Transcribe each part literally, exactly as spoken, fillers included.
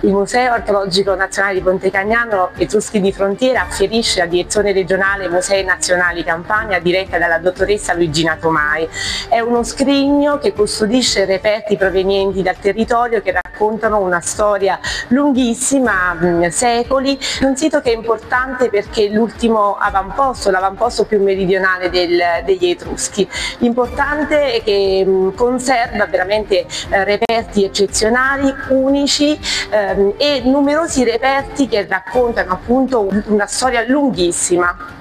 Il Museo Archeologico Nazionale di Ponte Cagnano Etruschi di Frontiera afferisce la direzione regionale Musei Nazionali Campania diretta dalla dottoressa Luigina Tomai. È uno scrigno che custodisce reperti provenienti dal territorio che raccontano una storia lunghissima, mh, secoli, un sito che è importante perché è l'ultimo avamposto, l'avamposto più meridionale del, degli Etruschi. L'importante è che mh, conserva veramente eh, reperti eccezionali, unici ehm, e numerosi reperti che raccontano appunto una storia lunghissima.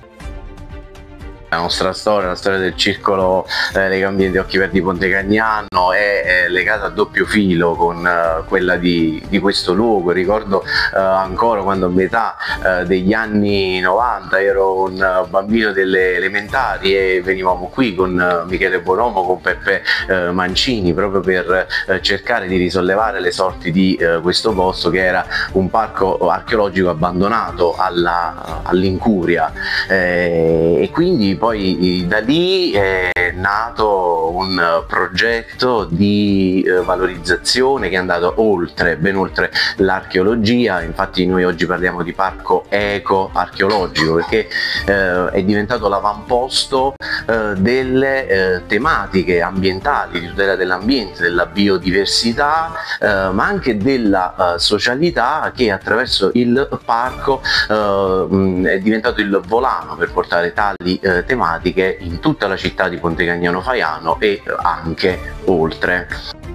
La nostra storia, la storia del circolo eh, Legambiente Occhi Verdi Ponte Cagnano è, è legata a doppio filo con eh, quella di, di questo luogo. Ricordo eh, ancora quando a metà eh, degli anni novanta ero un bambino delle elementari e venivamo qui con eh, Michele Bonomo, con Peppe eh, Mancini, proprio per eh, cercare di risollevare le sorti di eh, questo posto, che era un parco archeologico abbandonato all'incuria, eh, e quindi poi da lì è nato un progetto di eh, valorizzazione che è andato oltre, ben oltre l'archeologia. Infatti noi oggi parliamo di parco eco-archeologico perché eh, è diventato l'avamposto eh, delle eh, tematiche ambientali, di tutela dell'ambiente, della biodiversità, eh, ma anche della eh, socialità, che attraverso il parco eh, mh, è diventato il volano per portare tali eh, tematiche in tutta la città di Ponte Cagnano Faiano e anche oltre.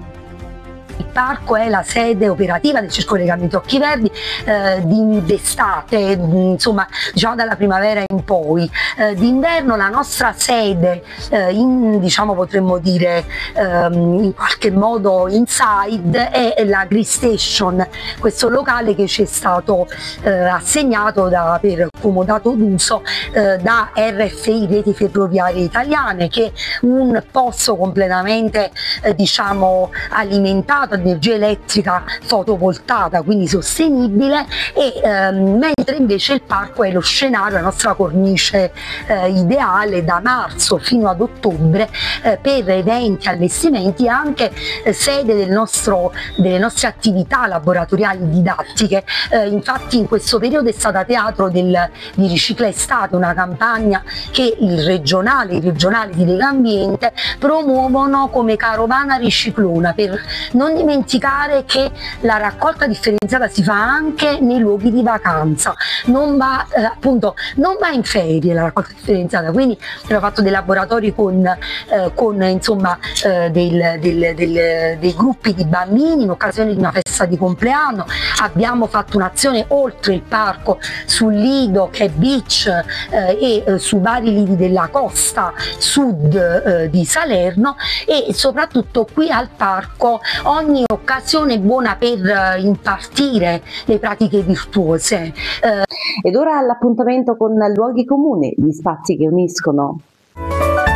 Il parco è la sede operativa del Circolo Legambiente Occhi Verdi eh, d'estate, insomma diciamo dalla primavera in poi. Eh, d'inverno la nostra sede, eh, in, diciamo potremmo dire ehm, in qualche modo inside, è la Grill Station, questo locale che ci è stato eh, assegnato da, per comodato d'uso eh, da R F I, Reti Ferroviarie Italiane, che è un posto completamente eh, diciamo alimentato ad energia elettrica fotovoltaica, quindi sostenibile, e ehm, mentre invece il parco è lo scenario, la nostra cornice eh, ideale da marzo fino ad ottobre eh, per eventi, allestimenti e anche eh, sede del nostro, delle nostre attività laboratoriali didattiche. Eh, infatti in questo periodo è stata teatro del, di Ricicla Estate, una campagna che il regionale, i regionali di Legambiente promuovono come carovana riciclona, per non dimenticare che la raccolta differenziata si fa anche nei luoghi di vacanza, non va eh, appunto non va in ferie la raccolta differenziata, quindi abbiamo fatto dei laboratori con, eh, con insomma eh, del, del, del, dei gruppi di bambini in occasione di una festa di compleanno. Abbiamo fatto un'azione oltre il parco sul lido che è beach eh, e eh, su vari lidi della costa sud eh, di Salerno, e soprattutto qui al parco ogni occasione buona per uh, impartire le pratiche virtuose. Uh, Ed ora l'appuntamento con luoghi comuni, gli spazi che uniscono